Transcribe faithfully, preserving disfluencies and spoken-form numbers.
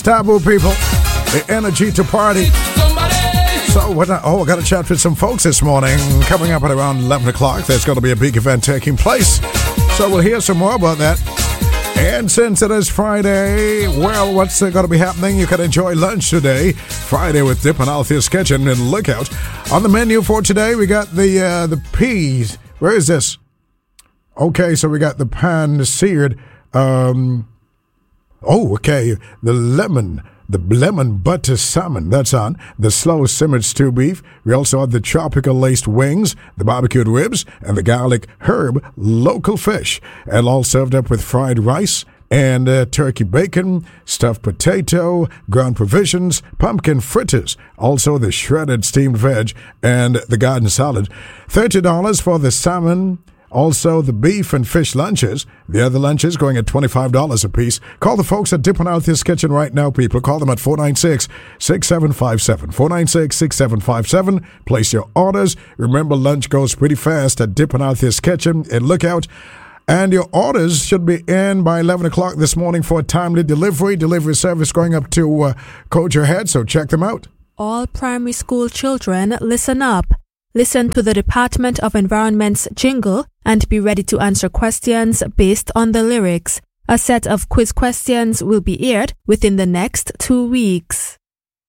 Taboo, people. The energy to party. So, what? I, oh, I got to chat with some folks this morning. Coming up at around eleven o'clock, there's going to be a big event taking place. So, we'll hear some more about that. And since it is Friday, well, what's going to be happening? You can enjoy lunch today. Friday with Dip and Althea's Kitchen. And look out. On the menu for today, we got the uh, the peas. Where is this? Okay, so we got the pan-seared. Um, oh, okay. The lemon. The lemon butter salmon, that's on. The slow simmered stew beef. We also have the tropical laced wings, the barbecued ribs, and the garlic herb local fish. And all served up with fried rice and uh, turkey bacon, stuffed potato, ground provisions, pumpkin fritters. Also the shredded steamed veg and the garden salad. thirty dollars for the salmon. Also, the beef and fish lunches. The other lunches going at twenty-five dollars a piece. Call the folks at Dip and Althea's Kitchen right now, people. Call them at four nine six, six seven five seven. four nine six, six seven five seven. Place your orders. Remember, lunch goes pretty fast at Dip and Althea's Kitchen. And look out. And your orders should be in by eleven o'clock this morning for a timely delivery. Delivery service going up to uh, Coach Your Head, so check them out. All primary school children, listen up. Listen to the Department of Environment's jingle and be ready to answer questions based on the lyrics. A set of quiz questions will be aired within the next two weeks.